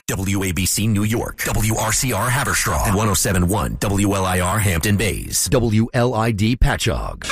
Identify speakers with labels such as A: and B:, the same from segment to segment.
A: WABC New York, WRCR Haverstraw, and 107.1 WLIR Hampton Bays, WLID Patchogue.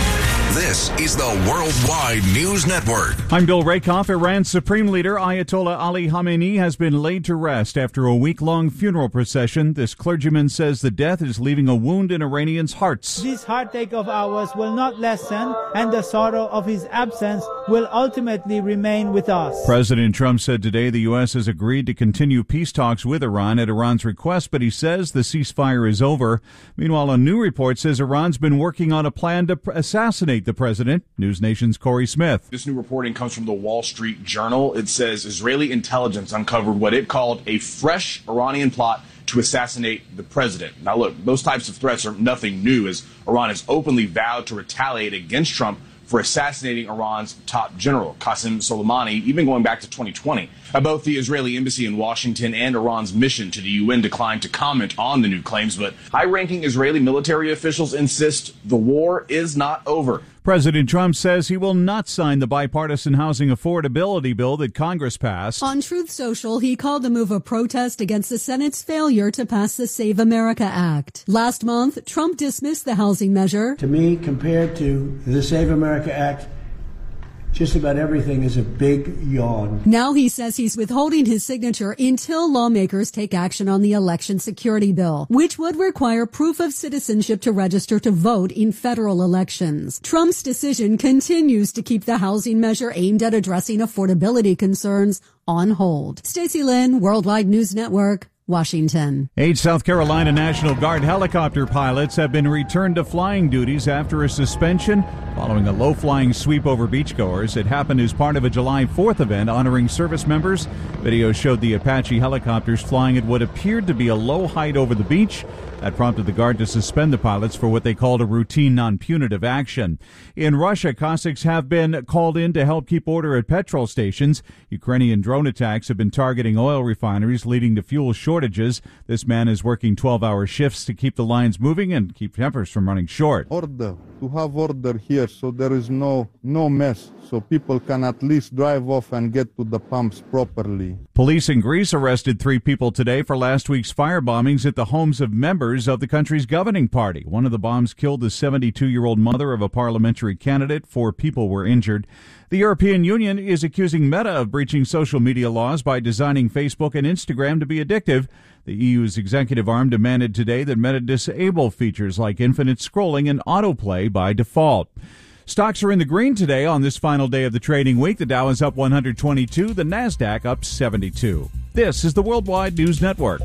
A: This is the Worldwide News Network.
B: I'm Bill Rakoff. Iran's Supreme Leader Ayatollah Ali Khamenei has been laid to rest after a week-long funeral procession. This clergyman says the death is leaving a wound in Iranians' hearts.
C: This heartache of ours will not lessen, and the sorrow of his absence will ultimately remain with us.
B: President Trump said today the U.S. has agreed to continue peace talks with Iran at Iran's request, but he says the ceasefire is over. Meanwhile, a new report says Iran's been working on a plan to assassinate the president. News Nation's Corey Smith.
D: This new reporting comes from the Wall Street Journal. It says Israeli intelligence uncovered what it called a fresh Iranian plot to assassinate the president. Now, look, those types of threats are nothing new, as Iran has openly vowed to retaliate against Trump for assassinating Iran's top general, Qasem Soleimani, even going back to 2020. Both the Israeli embassy in Washington and Iran's mission to the UN declined to comment on the new claims, but high-ranking Israeli military officials insist the war is not over.
B: President Trump says he will not sign the bipartisan housing affordability bill that Congress passed.
E: On Truth Social, he called the move a protest against the Senate's failure to pass the Save America Act. Last month, Trump dismissed the housing measure.
F: To me, compared to the Save America Act, just about everything is a big yawn.
E: Now he says he's withholding his signature until lawmakers take action on the election security bill, which would require proof of citizenship to register to vote in federal elections. Trump's decision continues to keep the housing measure aimed at addressing affordability concerns on hold. Stacey Lynn, Worldwide News Network, Washington.
B: 8 South Carolina National Guard helicopter pilots have been returned to flying duties after a suspension following a low-flying sweep over beachgoers. It happened as part of a July 4th event honoring service members. Video showed the Apache helicopters flying at what appeared to be a low height over the beach. That prompted the Guard to suspend the pilots for what they called a routine non-punitive action. In Russia, Cossacks have been called in to help keep order at petrol stations. Ukrainian drone attacks have been targeting oil refineries, leading to fuel shortages. This man is working 12-hour shifts to keep the lines moving and keep tempers from running short.
G: Order, to have order here so there is no mess, so people can at least drive off and get to the pumps properly.
B: Police in Greece arrested 3 people today for last week's fire bombings at the homes of members of the country's governing party. One of the bombs killed the 72-year-old mother of a parliamentary candidate. 4 people were injured. The European Union is accusing Meta of breaching social media laws by designing Facebook and Instagram to be addictive. The EU's executive arm demanded today that Meta disable features like infinite scrolling and autoplay by default. Stocks are in the green today on this final day of the trading week. The Dow is up 122, the Nasdaq up 72. This is the Worldwide News Network.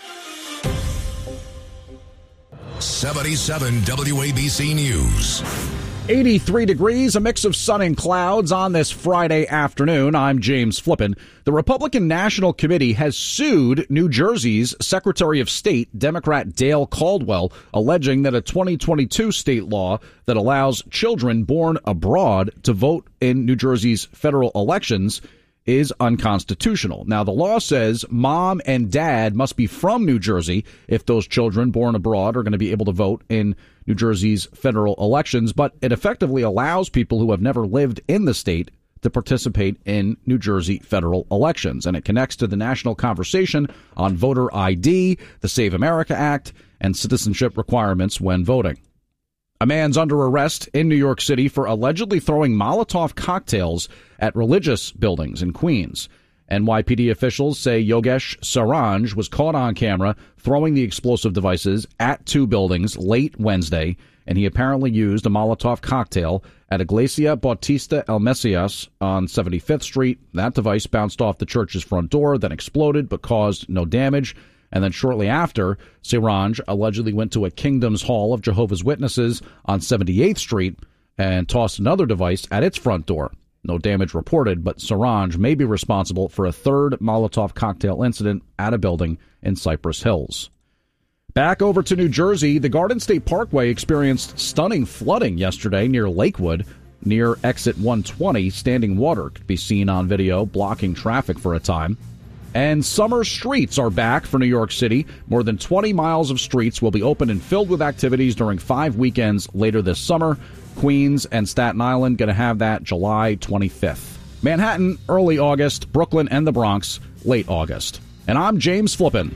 A: 77 WABC News.
H: 83 degrees, a mix of sun and clouds on this Friday afternoon. I'm James Flippin. The Republican National Committee has sued New Jersey's Secretary of State, Democrat Dale Caldwell, alleging that a 2022 state law that allows children born abroad to vote in New Jersey's federal elections is unconstitutional. Now, the law says mom and dad must be from New Jersey if those children born abroad are going to be able to vote in New Jersey's federal elections, but it effectively allows people who have never lived in the state to participate in New Jersey federal elections. And it connects to the national conversation on voter ID, the Save America Act, and citizenship requirements when voting. A man's under arrest in New York City for allegedly throwing Molotov cocktails at religious buildings in Queens. NYPD officials say Yogesh Saranj was caught on camera throwing the explosive devices at 2 buildings late Wednesday, and he apparently used a Molotov cocktail at Iglesia Bautista El Mesias on 75th Street. That device bounced off the church's front door, then exploded but caused no damage. And then shortly after, Saranj allegedly went to a Kingdom's Hall of Jehovah's Witnesses on 78th Street and tossed another device at its front door. No damage reported, but Saranj may be responsible for a 3rd Molotov cocktail incident at a building in Cypress Hills. Back over to New Jersey, the Garden State Parkway experienced stunning flooding yesterday near Lakewood. Near exit 120, standing water could be seen on video, blocking traffic for a time. And summer streets are back for New York City. More than 20 miles of streets will be open and filled with activities during 5 weekends later this summer. Queens and Staten Island going to have that July 25th. Manhattan, early August. Brooklyn and the Bronx, late August. and I'm James Flippin.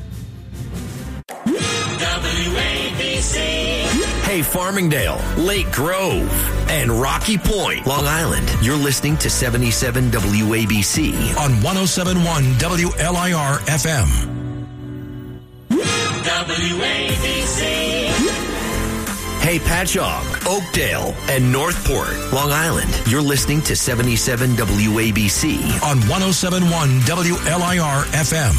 A: Hey, Farmingdale, Lake Grove, and Rocky Point, Long Island. You're listening to 77 WABC
I: on 107.1 WLIR FM. WABC.
A: Hey, Patchogue, Oakdale, and Northport, Long Island. You're listening to 77 WABC
I: on 107.1 WLIR FM.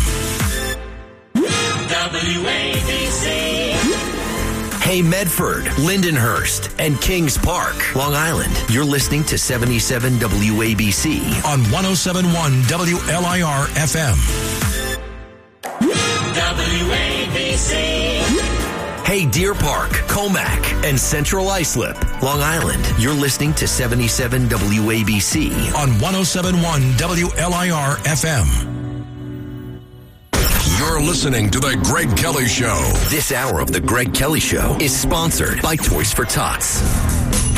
I: WABC.
A: Hey, Medford, Lindenhurst, and Kings Park, Long Island. You're listening to 77 WABC
I: on 107.1 WLIR FM.
A: WABC. Hey, Deer Park, Comac, and Central Islip, Long Island. You're listening to 77 WABC
I: on 107.1 WLIR FM. You're listening to The Greg Kelly Show.
A: This hour of The Greg Kelly Show is sponsored by Toys for Tots.